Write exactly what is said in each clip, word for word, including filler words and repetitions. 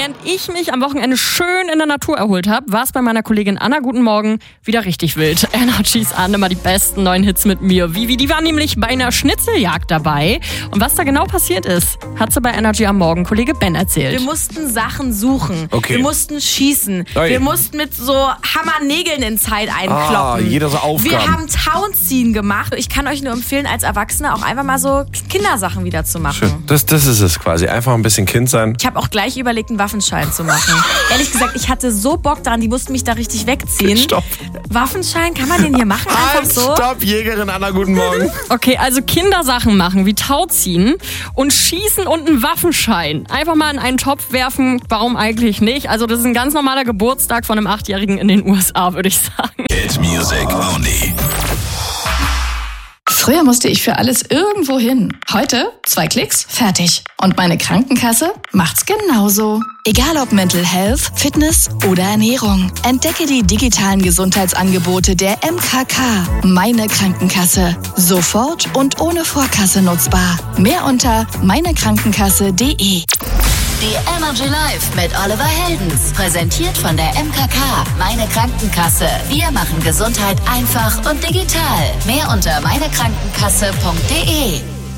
Während ich mich am Wochenende schön in der Natur erholt habe, war es bei meiner Kollegin Anna, guten Morgen, wieder richtig wild. Energy's an, immer die besten neuen Hits mit mir. Vivi, die war nämlich bei einer Schnitzeljagd dabei. Und was da genau passiert ist, hat sie bei Energy am Morgen Kollege Ben erzählt. Wir mussten Sachen suchen. Okay. Wir mussten schießen. Oi. Wir mussten mit so Hammernägeln in Zeit einkloppen. Ah, jeder so Aufgaben. Wir haben Townziehen gemacht. Ich kann euch nur empfehlen, als Erwachsener auch einfach mal so Kindersachen wieder zu machen. Schön. Das, das ist es quasi. Einfach ein bisschen Kind sein. Ich habe auch gleich überlegt, einen Waffenschein zu machen. Ehrlich gesagt, ich hatte so Bock daran, die mussten mich da richtig wegziehen. Stopp. Waffenschein, kann man den hier machen? Einfach Halt, so? stopp, Jägerin Anna, guten Morgen. Okay, also Kindersachen machen wie Tauziehen und schießen und einen Waffenschein. Einfach mal in einen Topf werfen, warum eigentlich nicht? Also das ist ein ganz normaler Geburtstag von einem Achtjährigen in den U S A, würde ich sagen. Hit Music Only. Früher musste ich für alles irgendwo hin. Heute zwei Klicks, fertig. Und meine Krankenkasse macht's genauso. Egal ob Mental Health, Fitness oder Ernährung. Entdecke die digitalen Gesundheitsangebote der M K K. Meine Krankenkasse. Sofort und ohne Vorkasse nutzbar. Mehr unter meinekrankenkasse punkt de. Die Energy Live mit Oliver Heldens. Präsentiert von der M K K. Meine Krankenkasse. Wir machen Gesundheit einfach und digital. Mehr unter meinekrankenkasse punkt de.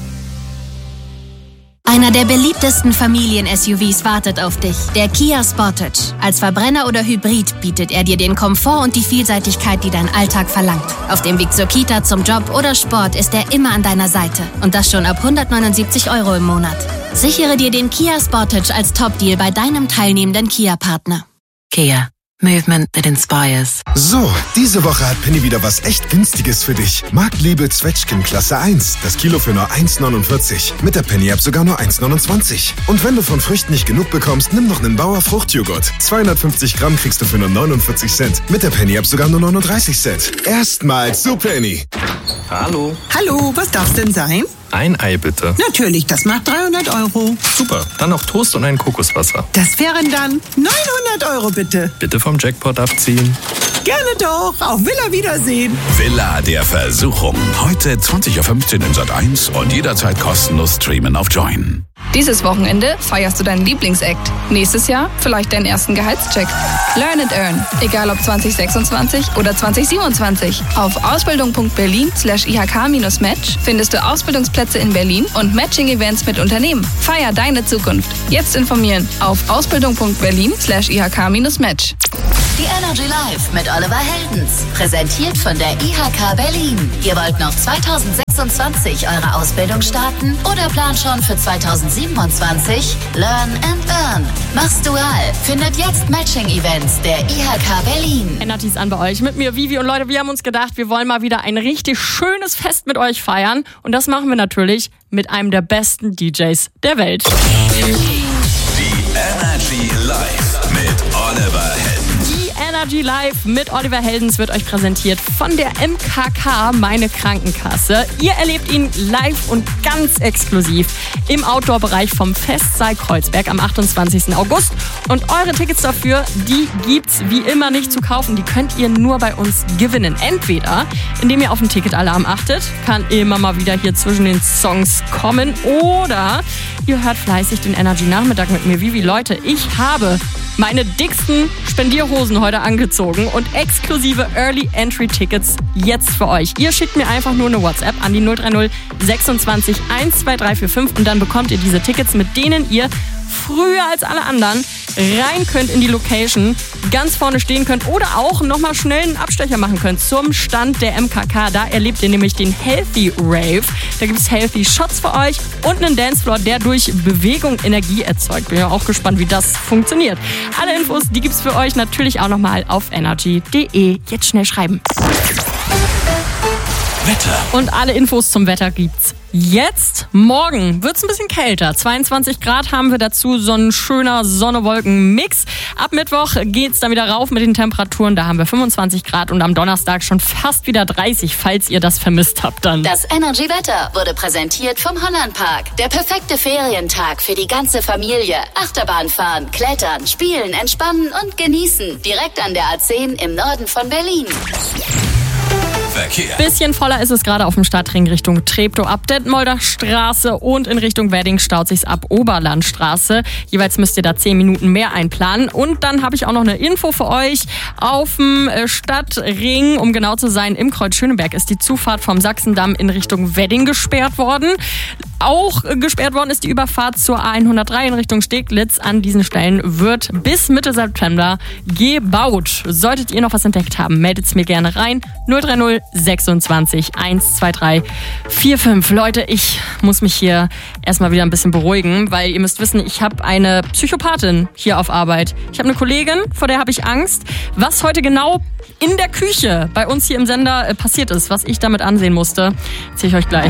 Einer der beliebtesten Familien-S U Vs wartet auf dich. Der Kia Sportage. Als Verbrenner oder Hybrid bietet er dir den Komfort und die Vielseitigkeit, die dein Alltag verlangt. Auf dem Weg zur Kita, zum Job oder Sport ist er immer an deiner Seite. Und das schon ab hundertneunundsiebzig Euro im Monat. Sichere dir den Kia Sportage als Top-Deal bei deinem teilnehmenden Kia-Partner. Kia. Movement that inspires. So, diese Woche hat Penny wieder was echt Günstiges für dich. Marktliebe Zwetschgen Klasse eins. Das Kilo für nur eins neunundvierzig. Mit der Penny-App sogar nur eins neunundzwanzig. Und wenn du von Früchten nicht genug bekommst, nimm noch einen Bauer Fruchtjoghurt. zweihundertfünfzig Gramm kriegst du für nur neunundvierzig Cent. Mit der Penny-App sogar nur neununddreißig Cent. Erstmals zu Penny. Hallo. Hallo, was darf's denn sein? Ein Ei bitte. Natürlich, das macht dreihundert Euro. Super, dann noch Toast und ein Kokoswasser. Das wären dann neunhundert Euro bitte. Bitte vom Jackpot abziehen. Gerne doch, auf Villa Wiedersehen. Villa der Versuchung. Heute zwanzig Uhr fünfzehn in Sat eins und jederzeit kostenlos streamen auf Join. Dieses Wochenende feierst du deinen Lieblingsact. Nächstes Jahr vielleicht deinen ersten Gehaltscheck. Learn and Earn. Egal ob zwanzig sechsundzwanzig oder zwanzig siebenundzwanzig. Auf ausbildung punkt berlin slash i h k minus match findest du Ausbildungsplätze in Berlin und Matching-Events mit Unternehmen. Feier deine Zukunft. Jetzt informieren auf ausbildung punkt berlin slash i h k minus match. Die Energy Live mit Oliver Heldens. Präsentiert von der I H K Berlin. Ihr wollt noch zweitausendsechsundzwanzig eure Ausbildung starten oder plant schon für zweitausendsiebenundzwanzig? Learn and Earn. Mach's dual. Findet jetzt Matching-Events der I H K Berlin. Energy's an bei euch. Mit mir, Vivi. Und Leute, wir haben uns gedacht, wir wollen mal wieder ein richtig schönes Fest mit euch feiern. Und das machen wir natürlich mit einem der besten D Js der Welt. Die Energy Live mit Oliver Heldens. Energy Live mit Oliver Heldens wird euch präsentiert von der M K K, meine Krankenkasse. Ihr erlebt ihn live und ganz exklusiv im Outdoor-Bereich vom Festsaal Kreuzberg am achtundzwanzigsten August. Und eure Tickets dafür, die gibt's wie immer nicht zu kaufen. Die könnt ihr nur bei uns gewinnen. Entweder, indem ihr auf den Ticketalarm achtet, kann immer mal wieder hier zwischen den Songs kommen. Oder ihr hört fleißig den Energy-Nachmittag mit mir. Vivi, Leute, ich habe meine dicksten Spendierhosen heute angezogen und exklusive Early Entry Tickets jetzt für euch. Ihr schickt mir einfach nur eine WhatsApp an die null drei null sechsundzwanzig eins zwei drei vier fünf und dann bekommt ihr diese Tickets, mit denen ihr früher als alle anderen rein könnt in die Location, ganz vorne stehen könnt oder auch nochmal schnell einen Abstecher machen könnt zum Stand der M K K. Da erlebt ihr nämlich den Healthy Rave. Da gibt es Healthy Shots für euch und einen Dancefloor, der durch Bewegung Energie erzeugt. Bin ja auch gespannt, wie das funktioniert. Alle Infos, die gibt's für euch natürlich auch nochmal auf energy punkt de. Jetzt schnell schreiben. Wetter. Und alle Infos zum Wetter gibt's jetzt. Morgen wird's ein bisschen kälter. zweiundzwanzig Grad haben wir dazu, so ein schöner Sonne-Wolken-Mix. Ab Mittwoch geht's dann wieder rauf mit den Temperaturen. Da haben wir fünfundzwanzig Grad und am Donnerstag schon fast wieder dreißig, falls ihr das vermisst habt dann. Das Energy-Wetter wurde präsentiert vom Hollandpark. Der perfekte Ferientag für die ganze Familie. Achterbahn fahren, klettern, spielen, entspannen und genießen. Direkt an der A zehn im Norden von Berlin. Verkehr. Bisschen voller ist es gerade auf dem Stadtring Richtung Treptow ab Detmolder Straße und in Richtung Wedding staut sich's ab Oberlandstraße. Jeweils müsst ihr da zehn Minuten mehr einplanen. Und dann habe ich auch noch eine Info für euch. Auf dem Stadtring, um genau zu sein, im Kreuz Schöneberg ist die Zufahrt vom Sachsendamm in Richtung Wedding gesperrt worden. Auch gesperrt worden ist die Überfahrt zur A hundertdrei in Richtung Steglitz. An diesen Stellen wird bis Mitte September gebaut. Solltet ihr noch was entdeckt haben, meldet es mir gerne rein. null drei null sechsundzwanzig eins zwei drei vier fünf. Leute, ich muss mich hier erstmal wieder ein bisschen beruhigen, weil ihr müsst wissen, ich habe eine Psychopathin hier auf Arbeit. Ich habe eine Kollegin, vor der habe ich Angst. Was heute genau in der Küche bei uns hier im Sender passiert ist, was ich damit ansehen musste, erzähle ich euch gleich.